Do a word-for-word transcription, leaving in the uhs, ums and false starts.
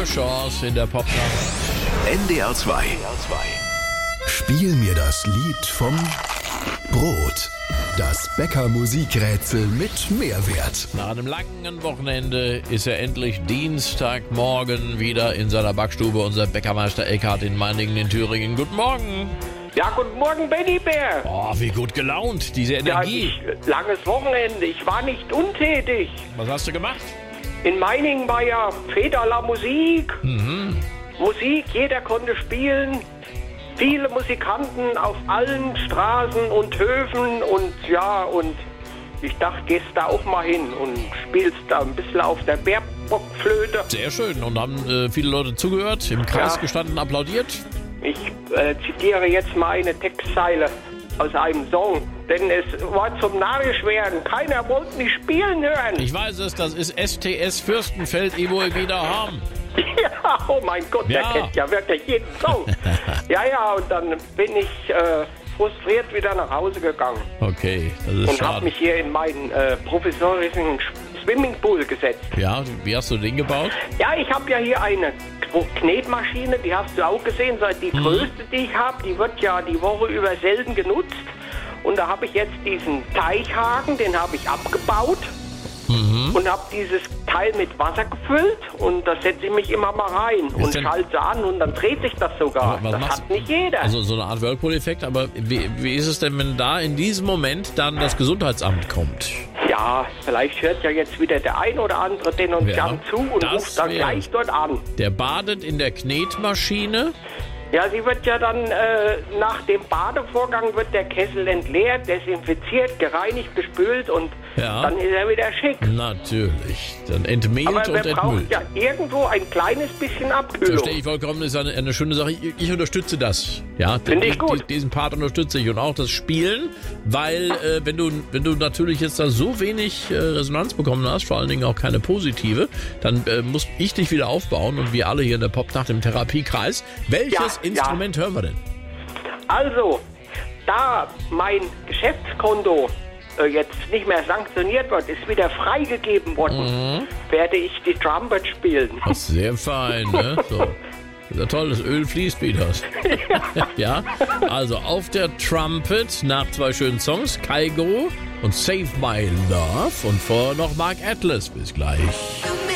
Chance in der Popnacht. N D R zwei. Spiel mir das Lied vom Brot. Das Bäcker-Musikrätsel mit Mehrwert. Nach einem langen Wochenende ist er endlich Dienstagmorgen wieder in seiner Backstube. Unser Bäckermeister Eckhard in Meiningen in Thüringen. Guten Morgen. Ja, guten Morgen, Benny Bär. Oh, wie gut gelaunt, diese Energie. Ja, ich, langes Wochenende. Ich war nicht untätig. Was hast du gemacht? In Meiningen war ja Fete la Musik. Mhm. Musik, jeder konnte spielen. Viele Musikanten auf allen Straßen und Höfen und ja, und ich dachte, gehst da auch mal hin und spielst da ein bisschen auf der Bärbockflöte. Sehr schön. Und haben äh, viele Leute zugehört, im Kreis Ja. gestanden, applaudiert? Ich äh, zitiere jetzt mal eine Textzeile aus einem Song. Denn es war zum Narrisch werden. Keiner wollte mich spielen hören. Ich weiß es, das ist S T S Fürstenfeld, ich wohl wieder haben. Ja, oh mein Gott, Ja. der kennt ja wirklich jeden Song. ja, ja, und dann bin ich äh, frustriert wieder nach Hause gegangen. Okay, das ist Und habe schade. mich hier in meinen äh, provisorischen Swimmingpool gesetzt. Ja, wie hast du den gebaut? Ja, ich habe ja hier eine Knetmaschine, die hast du auch gesehen. Die Mhm. größte, die ich habe, die wird ja die Woche über selten genutzt. Und da habe ich jetzt diesen Teichhaken, den habe ich abgebaut. Mhm. Und habe dieses Teil mit Wasser gefüllt und da setze ich mich immer mal rein und denn- schalte an und dann dreht sich das sogar. Aber was Das machst- hat nicht jeder. Also so eine Art Whirlpool-Effekt, aber wie, wie ist es denn, wenn da in diesem Moment dann das Gesundheitsamt kommt? Ja, vielleicht hört ja jetzt wieder der ein oder andere den und Ja, jumpt zu und das ruft dann wär- gleich dort an. Der badet in der Knetmaschine. Ja, sie wird ja dann äh, nach dem Badevorgang wird der Kessel entleert, desinfiziert, gereinigt, gespült und Ja. dann ist er wieder schick. Natürlich. Dann entmehlt Aber und wir brauchen entmüllt. ja irgendwo ein kleines bisschen Abkühlung. Verstehe ich vollkommen, das ist eine, eine schöne Sache. Ich, ich unterstütze das. Ja, Finde ich gut. Die- Diesen Part unterstütze ich und auch das Spielen, weil äh, wenn du wenn du natürlich jetzt da so wenig äh, Resonanz bekommen hast, vor allen Dingen auch keine positive, dann äh, muss ich dich wieder aufbauen und wir alle hier in der Popnacht im Therapiekreis. Welches Ja, ja. Instrument hören wir denn? Also, da mein Geschäftskonto äh, jetzt nicht mehr sanktioniert wird, ist wieder freigegeben worden, werde ich die Trumpet spielen. Das ist sehr fein, ne? So. Das ist ja toll, das Öl fließt wieder. Ja, also auf der Trumpet nach zwei schönen Songs, Kygo und Save My Love und vorher noch Mark Atlas. Bis gleich.